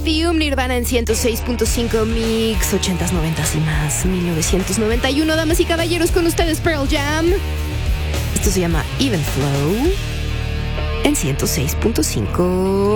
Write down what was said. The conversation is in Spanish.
Perfume, Nirvana en 106.5 Mix, 80s, 90s y más, 1991. Damas y caballeros, con ustedes Pearl Jam. Esto se llama Even Flow en 106.5.